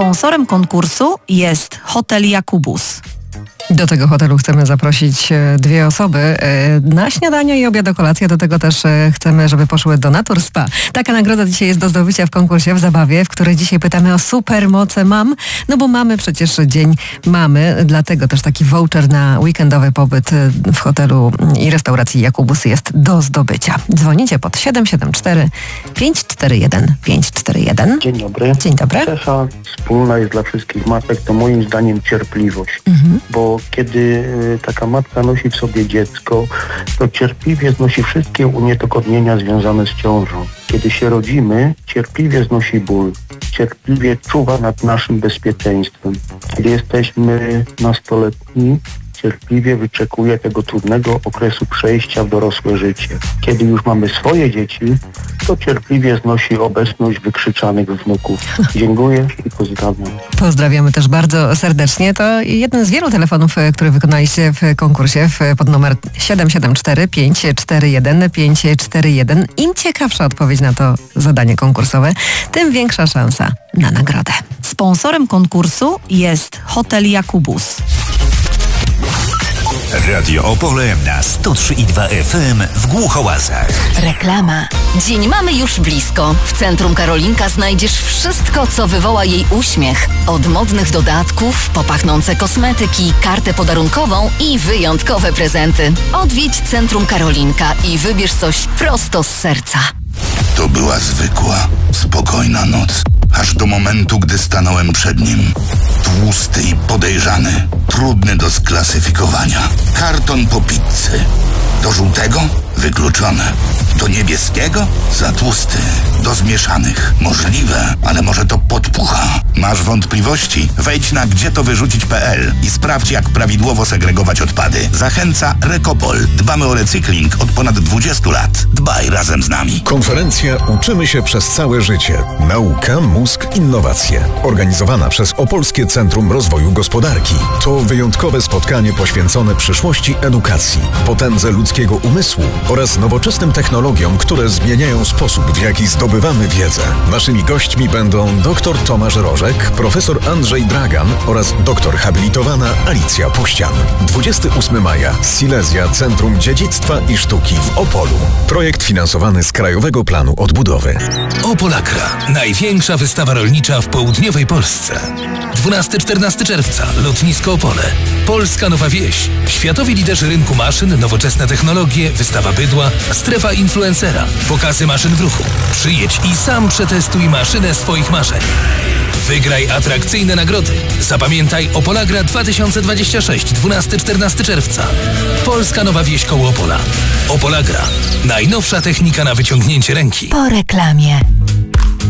Sponsorem konkursu jest Hotel Jakubus. Do tego hotelu chcemy zaprosić 2 osoby na śniadanie i obiad, kolację. Do tego też chcemy, żeby poszły do Natur Spa. Taka nagroda dzisiaj jest do zdobycia w konkursie, w zabawie, w której dzisiaj pytamy o supermoce mam. No bo mamy przecież Dzień Mamy, dlatego też taki voucher na weekendowy pobyt w hotelu i restauracji Jakubus jest do zdobycia. Dzwonicie pod 774 541 541. Dzień dobry. Dzień dobry. Cecha wspólna jest dla wszystkich matek, to moim zdaniem cierpliwość. Bo kiedy taka matka nosi w sobie dziecko, to cierpliwie znosi wszystkie uniedogodnienia związane z ciążą. Kiedy się rodzimy, cierpliwie znosi ból, cierpliwie czuwa nad naszym bezpieczeństwem. Kiedy jesteśmy nastoletni, cierpliwie wyczekuje tego trudnego okresu przejścia w dorosłe życie. Kiedy już mamy swoje dzieci, to cierpliwie znosi obecność wykrzyczanych wnuków. Dziękuję i pozdrawiam. Pozdrawiamy też bardzo serdecznie. To jeden z wielu telefonów, który wykonaliście w konkursie pod numer 774 541 541. Im ciekawsza odpowiedź na to zadanie konkursowe, tym większa szansa na nagrodę. Sponsorem konkursu jest Hotel Jakubus. Radio Opole na 103,2 FM w Głuchołazach. Reklama. Dzień Mamy już blisko. W Centrum Karolinka znajdziesz wszystko, co wywoła jej uśmiech. Od modnych dodatków, po pachnące kosmetyki, kartę podarunkową i wyjątkowe prezenty. Odwiedź Centrum Karolinka i wybierz coś prosto z serca. To była zwykła, spokojna noc. Aż do momentu, gdy stanąłem przed nim. Tłusty i podejrzany, trudny do sklasyfikowania. Karton po pizzy. Do żółtego? Wykluczone. Do niebieskiego? Za tłusty. Do zmieszanych? Możliwe, ale może to podpucha. Masz wątpliwości? Wejdź na gdzietowyrzucić.pl i sprawdź, jak prawidłowo segregować odpady. Zachęca Rekopol. Dbamy o recykling od ponad 20 lat. Dbaj razem z nami. Konferencja Uczymy się przez całe życie. Nauka, mózg, innowacje. Organizowana przez Opolskie Centrum Rozwoju Gospodarki. To wyjątkowe spotkanie poświęcone przyszłości edukacji, potędze ludzkiego umysłu oraz nowoczesnym technologiom, które zmieniają sposób, w jaki zdobywamy wiedzę. Naszymi gośćmi będą dr Tomasz Rożek, profesor Andrzej Dragan oraz doktor habilitowana Alicja Puścian. 28 maja. Silesia Centrum Dziedzictwa i Sztuki w Opolu. Projekt finansowany z Krajowego Planu Odbudowy. Opolakra. Największa wystawa rolnicza w południowej Polsce. 12-14 czerwca. Lotnisko Opole. Polska Nowa Wieś. Światowi liderzy rynku maszyn, nowoczesne technologie, wystawa bydła, strefa influencera, pokazy maszyn w ruchu. Przyjedź i sam przetestuj maszynę swoich marzeń. Wygraj atrakcyjne nagrody. Zapamiętaj Opolagra 2026, 12-14 czerwca. Polska Nowa Wieś koło Opola. Opolagra. Najnowsza technika na wyciągnięcie ręki. Po reklamie.